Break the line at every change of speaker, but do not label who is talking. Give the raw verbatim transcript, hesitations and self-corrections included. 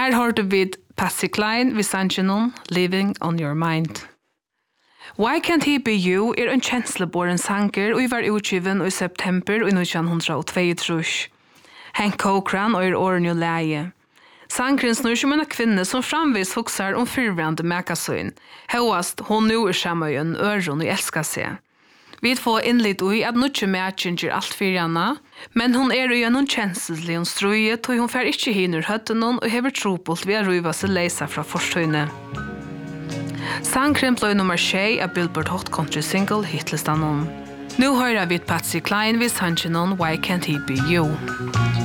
Her hørte vi Patsy Cline ved sangen Living on Your Mind. Why Can't He Be You er en kjensleboren sanger og var utgiven i september i nitton tjueto. Hank Cochran og er åren jo leie. Sangren snur som en kvinne som framvis huxar om fyrvrande mekasøyn. Høyast hon nu er samøyen øron og elskar seg. Vi får innlitt ui at nukje matchen gjør alt for henne, men hun er jo noen kjenselig og strøye, og hun får ikke hinner høtte noen og hever trobult ved å ruiva seg leisa fra forstøyne. Sangren ble nummer tjei av Billboard Hot Country Single hitlistan om. Nå hører vi Patsy Cline ved sangen Why Can't He Be You?